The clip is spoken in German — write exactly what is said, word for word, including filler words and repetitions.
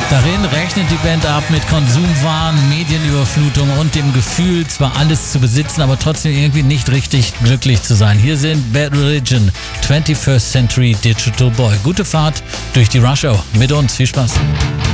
Darin rechnet die Band ab mit Konsumwahn, Medienüberflutung und dem Gefühl, zwar alles zu besitzen, aber trotzdem irgendwie nicht richtig glücklich zu sein. Hier sind Bad Religion, twenty-first Century Digital Boy. Gute Fahrt durch die Rush Hour mit uns. Viel Spaß.